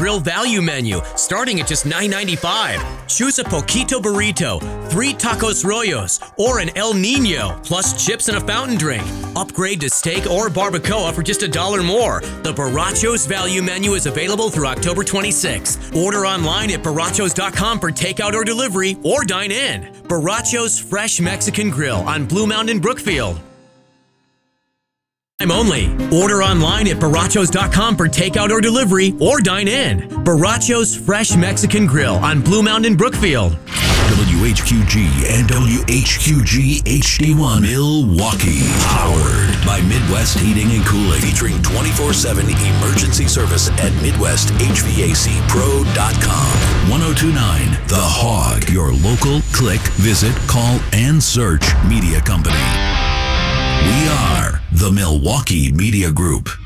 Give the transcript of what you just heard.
Grill value menu, starting at just $9.95. Choose a Poquito Burrito, 3 Tacos Rollos, or an El Nino, plus chips and a fountain drink. Upgrade to steak or barbacoa for just $1 more. The Barachos value menu is available through October 26th. Order online at barachos.com for takeout or delivery, or dine in. Barachos Fresh Mexican Grill on Blue Mountain, Brookfield. Only. Order online at barachos.com for takeout or delivery, or dine in. Barachos Fresh Mexican Grill on Blue Mountain, Brookfield. WHQG and WHQG HD1 Milwaukee. Powered by Midwest Heating and Cooling. Featuring 24/7 emergency service at MidwestHVACPro.com. 1029 The Hog. Your local click, visit, call, and search media company. We are the Milwaukee Media Group.